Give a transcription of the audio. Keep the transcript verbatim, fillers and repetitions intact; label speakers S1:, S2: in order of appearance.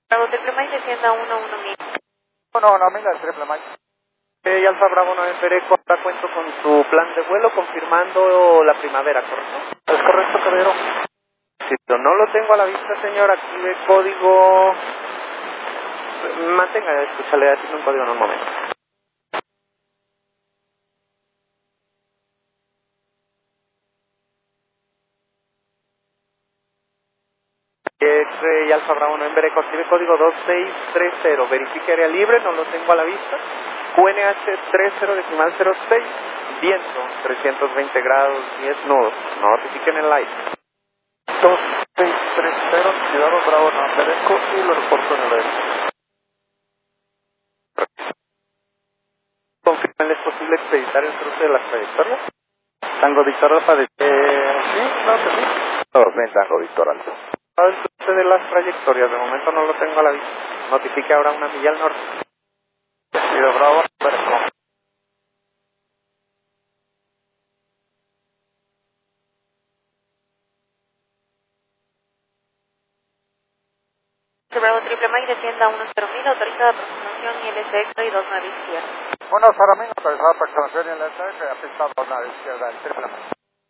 S1: Bravo Triple Mike, descienda uno uno mil.
S2: No, no, mira, el Triple Mike.
S3: Eh, y Alfa Bravo November Eco, ahora cuento con su plan de vuelo confirmando la primavera, ¿correcto?
S2: Es correcto, caballero.
S3: Si no lo tengo a la vista, señor, active código... Mantenga, escúchale, decirle un código en un momento. X-Ray Alfa Bravo November Eco, active código dos seis tres cero, verifique área libre, no lo tengo a la vista. Q N H treinta decimal cero seis, viento trescientos veinte grados, diez nudos, notifiquen el light.
S2: dos seis tres cero, Ciudad Bravo November Eco y lo reporto en el aire.
S3: ¿Confirman es posible expeditar el cruce de las trayectorias?
S2: Tango Víctor Alfa de... Eh, sí, claro que sí.
S3: Todos ven Tango Víctor Alfa. El cruce de las trayectorias, de momento no lo tengo a la vista. Notifique ahora una milla al norte.
S2: Ciudad Bravo November Eco.
S1: Bravo Triple Mike, descienda uno cero mil, autorizada aproximación I L S X-Ray dos nueve izquierda.
S2: Bueno, Saramín, autorizada aproximación y el S F, ha pintado a la izquierda, el Triple Mike.